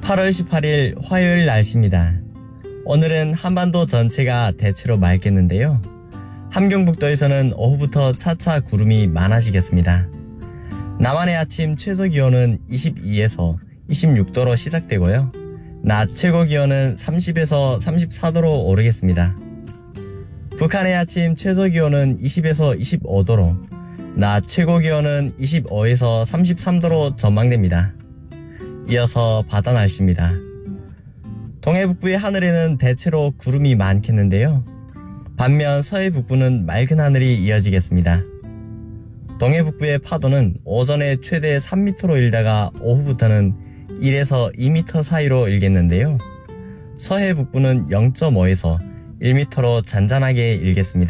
8월 18일 화요일 날씨입니다. 오늘은 한반도 전체가 대체로 맑겠는데요. 함경북도에서는 오후부터 차차 구름이 많아지겠습니다. 남한의 아침 최저기온은 22에서 26도로 시작되고요. 낮 최고기온은 30에서 34도로 오르겠습니다. 북한의 아침 최저기온은 20에서 25도로, 낮 최고기온은 25에서 33도로 전망됩니다. 이어서 바다 날씨입니다. 동해북부의 하늘에는 대체로 구름이 많겠는데요. 반면 서해북부는 맑은 하늘이 이어지겠습니다. 동해북부의 파도는 오전에 최대 3m로 일다가 오후부터는 1에서 2m 사이로 일겠는데요. 서해북부는 0.5에서 1m로 잔잔하게 일겠습니다.